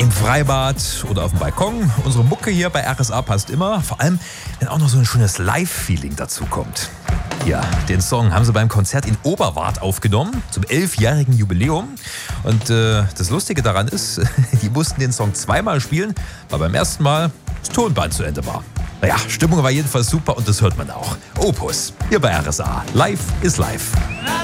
im Freibad oder auf dem Balkon. Unsere Mucke hier bei RSA passt immer, vor allem, wenn auch noch so ein schönes Live-Feeling dazu kommt. Ja, den Song haben sie beim Konzert in Oberwart aufgenommen, zum 11-jährigen Jubiläum. Und das Lustige daran ist, die mussten den Song zweimal spielen, weil beim ersten Mal das Tonband zu Ende war. Naja, Stimmung war jedenfalls super und das hört man auch. Opus, hier bei RSA. Live ist live.